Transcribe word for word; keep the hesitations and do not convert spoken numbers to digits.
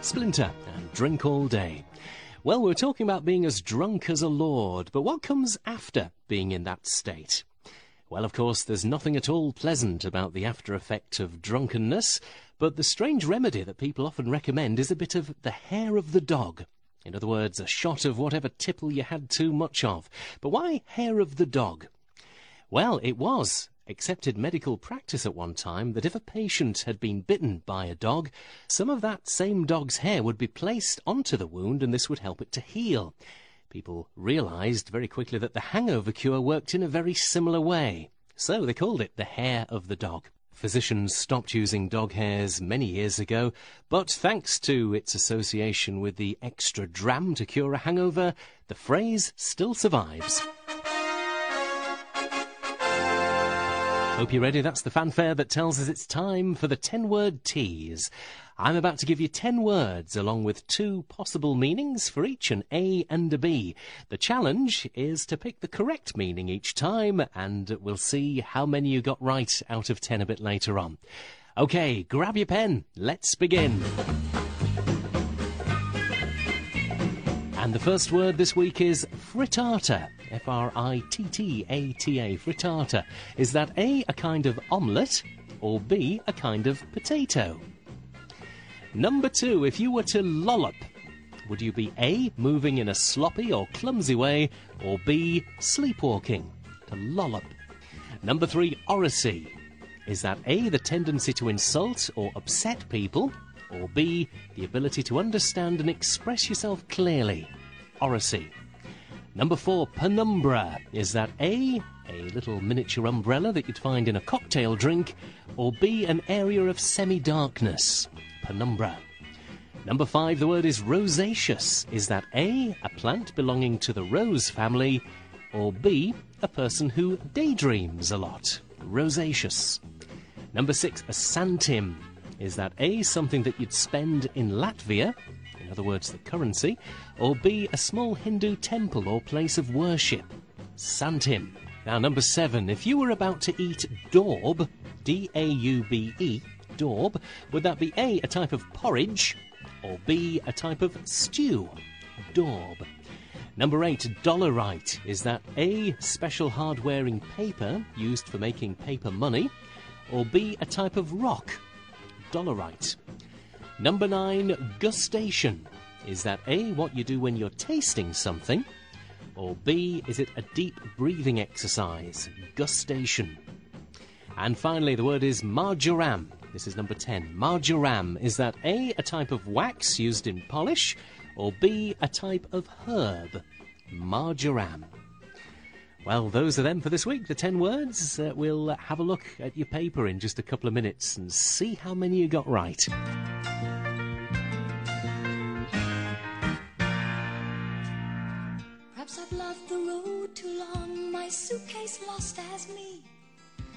Splinter and Drink All Day. Well, we're talking about being as drunk as a lord, but what comes after being in that state? Well, of course, there's nothing at all pleasant about the after effect of drunkenness, but the strange remedy that people often recommend is a bit of the hair of the dog. In other words, a shot of whatever tipple you had too much of. But why hair of the dog? Well, it was accepted medical practice at one time that if a patient had been bitten by a dog, some of that same dog's hair would be placed onto the wound and this would help it to heal. People realised very quickly that the hangover cure worked in a very similar way. So they called it the hair of the dog. Physicians stopped using dog hairs many years ago, but thanks to its association with the extra dram to cure a hangover, the phrase still survives. Hope you're ready. That's the fanfare that tells us it's time for the ten-word tease. I'm about to give you ten words along with two possible meanings for each, an A and a B. The challenge is to pick the correct meaning each time, and we'll see how many you got right out of ten a bit later on. OK, grab your pen. Let's begin. And the first word this week is frittata. F R I T T A T A, frittata. Is that A, a kind of omelette, or B, a kind of potato? Number two, if you were to lollop, would you be A, moving in a sloppy or clumsy way, or B, sleepwalking? To lollop. Number three, oracy. Is that A, the tendency to insult or upset people, or B, the ability to understand and express yourself clearly? Oracy. Number four, penumbra. Is that A, a little miniature umbrella that you'd find in a cocktail drink, or B, an area of semi-darkness? Penumbra. Number five, the word is rosaceous. Is that A, a plant belonging to the rose family, or B, a person who daydreams a lot? Rosaceous. Number six, a santim. Is that A, something that you'd spend in Latvia, in other words, the currency, or B, a small Hindu temple or place of worship? Santim. Now, number seven, if you were about to eat daub, D A U B E, daub, would that be A, a type of porridge, or B, a type of stew? Daub. Number eight, dollarite. Is that A, special hard-wearing paper used for making paper money, or B, a type of rock? Dollarite. Number nine, gustation. Is that A, what you do when you're tasting something, or B, is it a deep breathing exercise? Gustation. And finally, the word is marjoram. This is number ten. Marjoram. Is that A, a type of wax used in polish, or B, a type of herb? Marjoram. Well, those are them for this week, the ten words. Uh, we'll uh, have a look at your paper in just a couple of minutes and see how many you got right. Perhaps I've loved the road too long, my suitcase lost as me.